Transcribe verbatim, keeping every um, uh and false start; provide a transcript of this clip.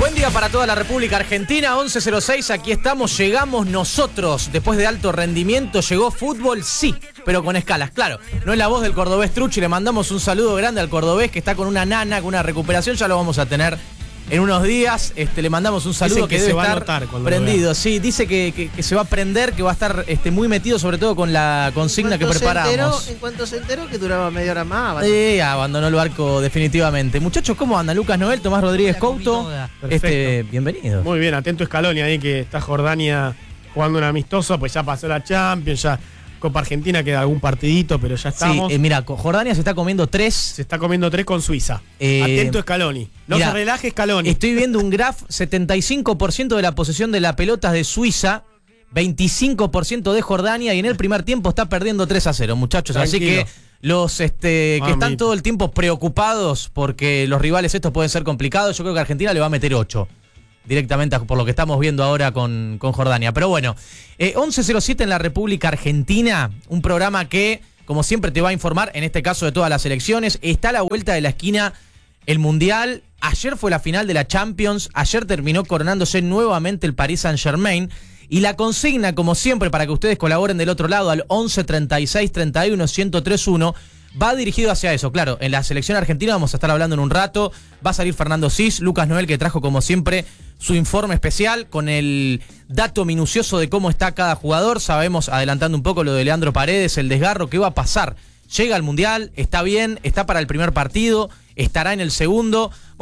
Buen día para toda la República Argentina, once cero seis, aquí estamos, llegamos nosotros, después de alto rendimiento, llegó fútbol, sí, pero con escalas, claro, no es la voz del cordobés Truchi, le mandamos un saludo grande al cordobés que está con una nana, con una recuperación, ya lo vamos a tener en unos días, este, le mandamos un saludo que, que debe estar prendido, sí, dice que, que, que se va a prender, que va a estar este, muy metido, sobre todo con la consigna que preparamos. Enteró, en cuanto se enteró que duraba media hora más. Sí, abandonó el barco definitivamente. Muchachos, ¿cómo andan? Lucas Noel, Tomás Rodríguez Couto. Este, bienvenido. Muy bien, atento Scaloni ahí que está Jordania jugando un amistoso, pues ya pasó la Champions, ya Copa Argentina queda algún partidito, pero ya estamos. Sí, eh, mira, Jordania se está comiendo tres. Se está comiendo tres con Suiza. Eh, atento Scaloni. No mirá, se relaje Scaloni. Estoy viendo un graph, setenta y cinco por ciento de la posesión de la pelota es de Suiza, veinticinco por ciento de Jordania y en el primer tiempo está perdiendo tres a cero, muchachos. Tranquilo. Así que los este, que están todo el tiempo preocupados porque los rivales estos pueden ser complicados, yo creo que Argentina le va a meter ocho. Directamente por lo que estamos viendo ahora con, con Jordania. Pero bueno, eh, once cero siete en la República Argentina, un programa que, como siempre, te va a informar, en este caso de todas las elecciones. Está a la vuelta de la esquina el Mundial. Ayer fue la final de la Champions, ayer terminó coronándose nuevamente el Paris Saint-Germain. Y la consigna, como siempre, para que ustedes colaboren del otro lado, al once treinta y seis treinta y uno ciento treinta y uno, va dirigido hacia eso. Claro, en la selección argentina vamos a estar hablando en un rato. Va a salir Fernando Cis, Lucas Noel, que trajo como siempre su informe especial con el dato minucioso de cómo está cada jugador. Sabemos, adelantando un poco, lo de Leandro Paredes, el desgarro, qué va a pasar. Llega al Mundial, está bien, está para el primer partido, estará en el segundo.